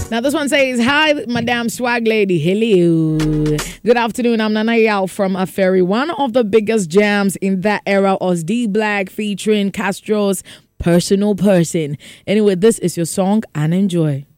Now this one says, hi, Madame Swag Lady. Hello. Good afternoon. I'm Nana Yao from Aferi. One of the biggest jams in that era was D Black featuring Castro's Personal Person. Anyway, this is your song and enjoy.